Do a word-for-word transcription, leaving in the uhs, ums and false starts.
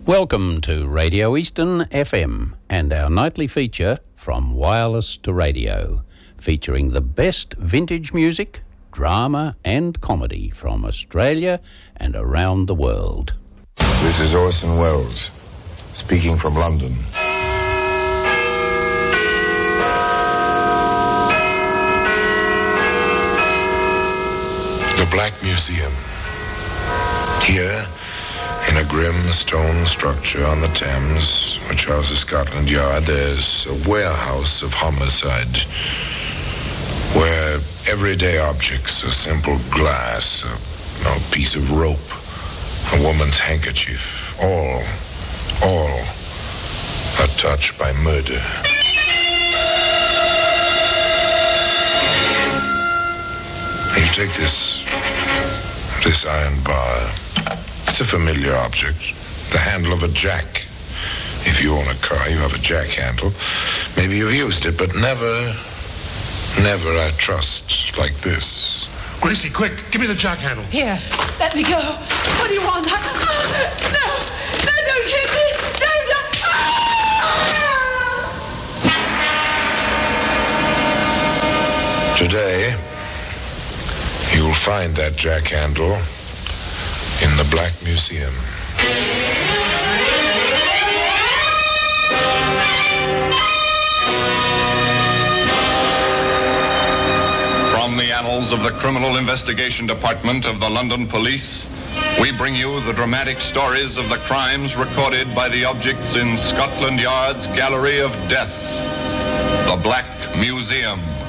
Welcome to Radio Eastern F M and our nightly feature From Wireless to Radio, featuring the best vintage music, drama and comedy from Australia and around the world. This is Orson Welles, speaking from London. The Black Museum. Here, in a grim stone structure on the Thames, which houses Scotland Yard, there's a warehouse of homicide, where everyday objects, a simple glass, a, a piece of rope, a woman's handkerchief, all, all are touched by murder. You take this, this iron bar. It's a familiar object, the handle of a jack. If you own a car, you have a jack handle. Maybe you've used it, but never, never, I trust, like this. Gracie, quick, give me the jack handle. Here, let me go. What do you want? No, no, don't hit me. No, no. Ah! Today, you'll find that jack handle in the Black Museum. From the annals of the Criminal Investigation Department of the London Police, we bring you the dramatic stories of the crimes recorded by the objects in Scotland Yard's Gallery of Death, the Black Museum.